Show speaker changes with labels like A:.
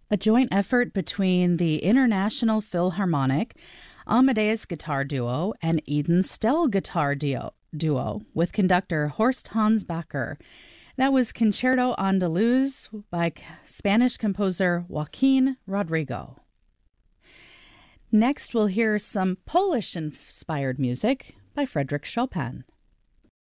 A: a joint effort between the International Philharmonic, Amadeus Guitar Duo, and Eden Stell Guitar Duo with conductor Horst Hans Bacher. That was Concerto Andaluz by Spanish composer Joaquin Rodrigo. Next, we'll hear some Polish-inspired music by Frédéric Chopin.